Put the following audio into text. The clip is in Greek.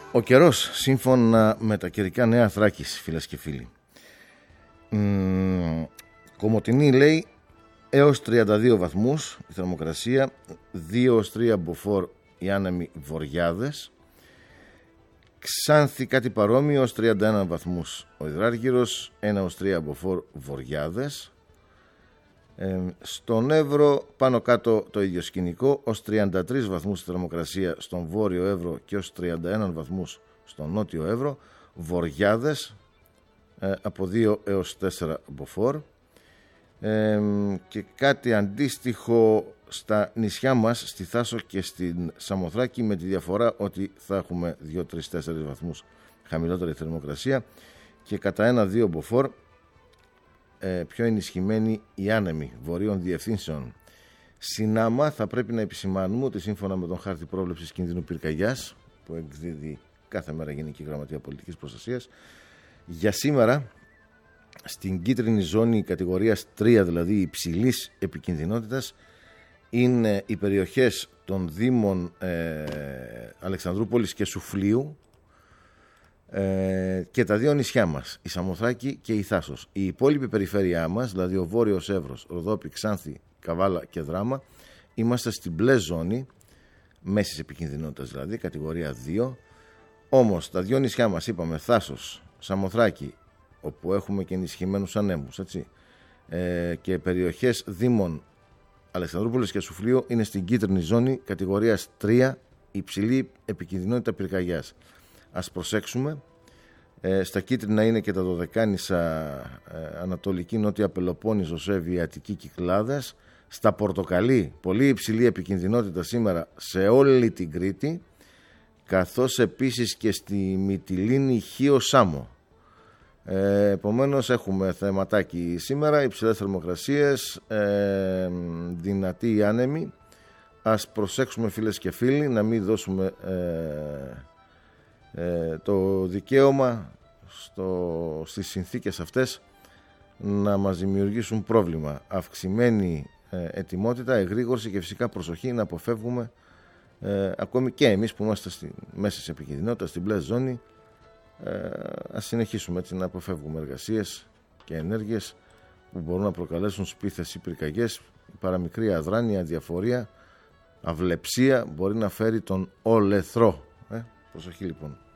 Ο καιρός, σύμφωνα με τα καιρικά νέα Θράκης, φίλες και φίλοι. Κομοτηνή λέει έως 32 βαθμούς η θερμοκρασία, 2-3 μποφόρ οι άνεμοι βορειάδες. Ξάνθη κάτι παρόμοιο, ως 31 βαθμούς ο Υδράργυρος, 1-3 μποφόρ βορειάδες. Στον Εύρο πάνω κάτω το ίδιο σκηνικό, ως 33 βαθμούς θερμοκρασία στον Βόρειο Εύρο και ως 31 βαθμούς στον Νότιο Εύρο, βορειάδες από 2 έως 4 μποφόρ. Και κάτι αντίστοιχο στα νησιά μας, στη Θάσο και στην Σαμοθράκη, με τη διαφορά ότι θα έχουμε 2-3-4 βαθμούς χαμηλότερη θερμοκρασία και κατά 1-2 μποφόρ πιο ενισχυμένη η άνεμη βορείων διευθύνσεων. Συνάμα θα πρέπει να επισημάνουμε ότι σύμφωνα με τον χάρτη πρόβλεψης κινδύνου πυρκαγιάς που εκδίδει κάθε μέρα Γενική Γραμματεία Πολιτικής Προστασίας, για σήμερα στην κίτρινη ζώνη κατηγορίας 3, δηλαδή υψηλής επικινδυνότητας, είναι οι περιοχές των Δήμων Αλεξανδρούπολης και Σουφλίου και τα δύο νησιά μας, η Σαμοθράκη και η Θάσος. Η υπόλοιπη περιφέρειά μας, δηλαδή ο Βόρειος Εύρος, Ροδόπη, Ξάνθη, Καβάλα και Δράμα, είμαστε στην μπλε ζώνη, μέσης επικινδυνότητας δηλαδή, κατηγορία 2. Όμως τα δύο νησιά μας, είπαμε, Θάσος, Σαμοθράκη, όπου έχουμε και ενισχυμένους ανέμους, έτσι, και περιοχές Δήμων Αλεξανδρούπολης και Σουφλίου είναι στην κίτρινη ζώνη κατηγορίας 3, υψηλή επικινδυνότητα πυρκαγιάς. Ας προσέξουμε, στα κίτρινα είναι και τα Δωδεκάνησα, Ανατολική Νότια Πελοπόννησος, Εύη, Αττική, Κυκλάδες. Στα πορτοκαλί, πολύ υψηλή επικινδυνότητα σήμερα σε όλη την Κρήτη, καθώς επίσης και στη Μυτιλήνη, Χίο, Σάμο. Επομένως έχουμε θεματάκι σήμερα, υψηλές θερμοκρασίες, δυνατή άνεμη. Ας προσέξουμε, φίλες και φίλοι, να μην δώσουμε το δικαίωμα στις συνθήκες αυτές να μας δημιουργήσουν πρόβλημα. Αυξημένη ετοιμότητα, εγρήγορση και φυσικά προσοχή να αποφεύγουμε, ακόμη και εμείς που είμαστε στη μέση επικινδυνότητα, στην μπλε ζώνη, ας συνεχίσουμε έτσι να αποφεύγουμε εργασίες και ενέργειες που μπορούν να προκαλέσουν σπίθες ή πυρκαγιές. Η παραμικρή αδράνεια, αδιαφορία, αυλεψία μπορεί να φέρει τον όλεθρο. Προσοχή λοιπόν.